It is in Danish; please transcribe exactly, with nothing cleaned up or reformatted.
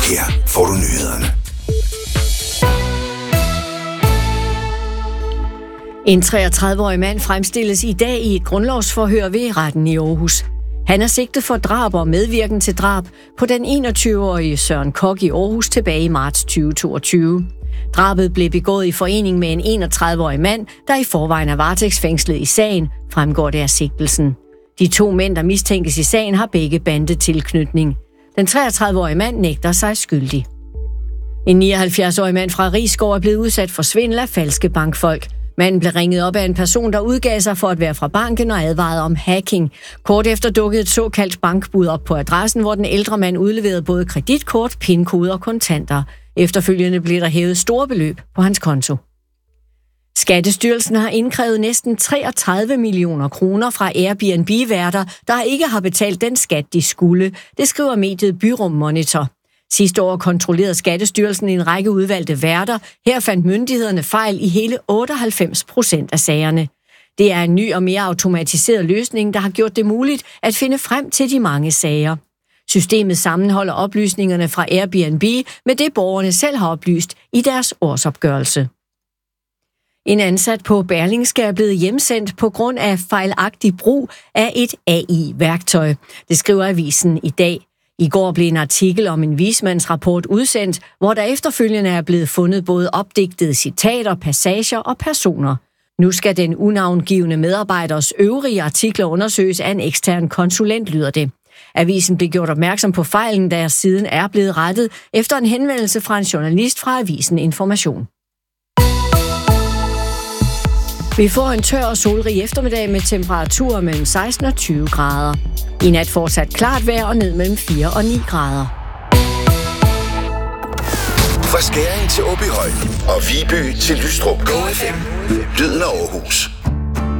Her får du nyhederne. En treogtredive-årig mand fremstilles i dag i et grundlovsforhør ved retten i Aarhus. Han er sigtet for drab og medvirken til drab på den enogtyve-årige Søren Kok i Aarhus tilbage i marts tyve toogtyve. Drabet blev begået i forening med en enogtredive-årig mand, der i forvejen er varetægtsfængslet i sagen, fremgår det af sigtelsen. De to mænd, der mistænkes i sagen, har begge bandetilknytning. Den treogtredive-årige mand nægter sig skyldig. En nioghalvfjerds-årig mand fra Risskov er blevet udsat for svindel af falske bankfolk. Manden blev ringet op af en person, der udgav sig for at være fra banken og advarede om hacking. Kort efter dukkede et såkaldt bankbud op på adressen, hvor den ældre mand udleverede både kreditkort, pin-kode og kontanter. Efterfølgende blev der hævet store beløb på hans konto. Skattestyrelsen har indkrævet næsten treogtredive millioner kroner fra Airbnb-værter, der ikke har betalt den skat, de skulle. Det skriver mediet Byrum Monitor. Sidste år kontrollerede Skattestyrelsen en række udvalgte værter. Her fandt myndighederne fejl i hele otteoghalvfems procent af sagerne. Det er en ny og mere automatiseret løsning, der har gjort det muligt at finde frem til de mange sager. Systemet sammenholder oplysningerne fra Airbnb med det, borgerne selv har oplyst i deres årsopgørelse. En ansat på Berlingske er blevet hjemsendt på grund af fejlagtig brug af et A I-værktøj. Det skriver avisen i dag. I går blev en artikel om en vismandsrapport udsendt, hvor der efterfølgende er blevet fundet både opdigtede citater, passager og personer. Nu skal den unavngivne medarbejders øvrige artikler undersøges af en ekstern konsulent, lyder det. Avisen blev gjort opmærksom på fejlen, der siden er blevet rettet efter en henvendelse fra en journalist fra avisen Information. Vi får en tør og solrig eftermiddag med temperaturer mellem seksten og tyve grader. I nat fortsat klart vejr og ned mellem fire og ni grader. Fra Skæring til Åbyhøj og Viby til Lystrup. Go F M. Lyden af Aarhus.